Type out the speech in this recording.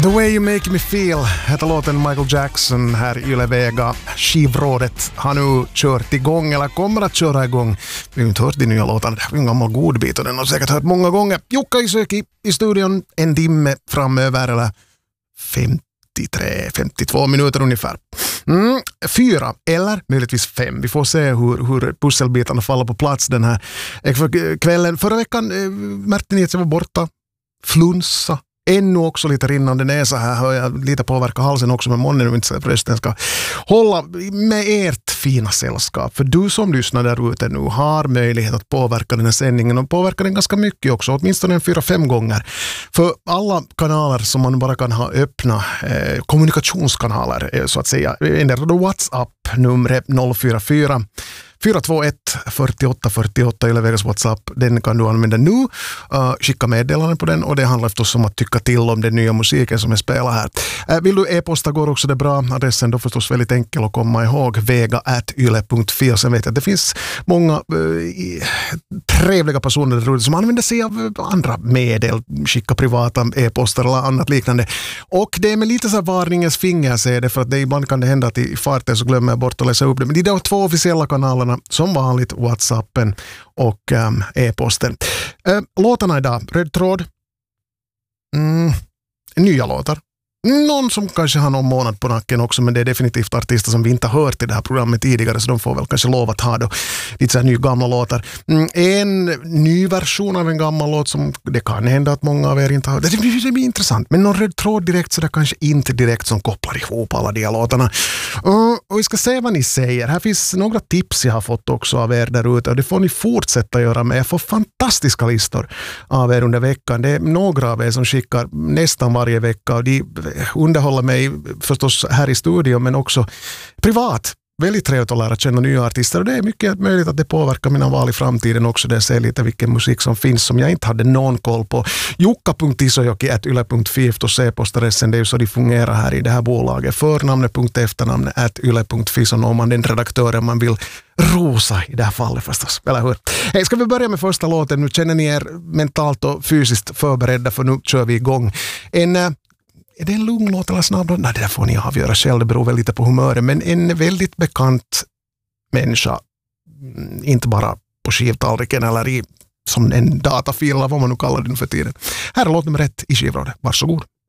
The Way You Make Me Feel heter låten Michael Jackson här i Yle Vega. Skivrådet har nu kört igång eller kommer att köra igång. Vi har inte hört de nya låtarna. Det är en gammal godbit och den har säkert hört många gånger. Jukka Isoki i studion en timme framöver eller 52 minuter ungefär. 4 eller möjligtvis 5. Vi får se hur pusselbitarna faller på plats den här kvällen. Förra veckan märkte ni att jag var borta. Flunsa. Ännu också lite rinnande näsa här, hör jag lite påverka halsen också, men månne nu inte så att rösten ska hålla med ert fina sällskap. För du som lyssnar där ute nu har möjlighet att påverka den här sändningen och påverka den ganska mycket också, åtminstone 4-5 gånger. För alla kanaler som man bara kan ha öppna, kommunikationskanaler så att säga, ändrar WhatsApp numret 044 421 48 48 Yle Vegas WhatsApp, den kan du använda nu. Skicka meddelanden på den och det handlar förstås om att tycka till om den nya musiken som jag spelar här. Vill du e-posta går också det bra. Adressen då förstås väldigt enkel att komma ihåg, vega@yle.fi. Sen vet jag att det finns många trevliga personer där ute som använder sig av andra medel, skicka privata e-poster eller annat liknande. Och det är med lite så här varningens finger ser det, för att det ibland kan det hända att i farten så glömmer jag bort att läsa upp det. Men det är 2 officiella kanalerna som vanligt, WhatsAppen och e-posten. Låtarna idag, röd tråd. Nya låtar. Någon som kanske har någon månad på nacken också, men det är definitivt artister som vi inte har hört i det här programmet tidigare, så de får väl kanske lov att ha då lite så här nya gamla låtar. En ny version av en gammal låt som det kan hända att många av er inte har. Det blir intressant, men någon röd tråd direkt så det kanske inte direkt som kopplar ihop alla de här låtarna. Och vi ska se vad ni säger. Här finns några tips jag har fått också av er där ute och det får ni fortsätta göra med. Jag får fantastiska listor av er under veckan. Det är några av er som skickar nästan varje vecka och de underhåller mig förstås här i studion men också privat. Väldigt trevligt att lära känna nya artister och det är mycket möjligt att det påverkar mina val i framtiden också. Det ser lite vilken musik som finns som jag inte hade någon koll på. jukka.isojoki@yle.fi och e-postadressen, det är ju så de fungerar här i det här bolaget. Förnamnet.efternamnet@yle.fi, så når man den redaktören man vill rosa i det här fallet förstås. Eller hur? Hej, ska vi börja med första låten? Nu känner ni er mentalt och fysiskt förberedda för nu kör vi igång. Är det en lugn låt eller snabb låt? Nej, det där får ni avgöra själv. Det beror väl lite på humöret. Men en väldigt bekant människa, inte bara på skivtallriken eller som en datafil eller vad man nu kallar den för tiden. Här är låt nummer 1 i skivrådet. Varsågod.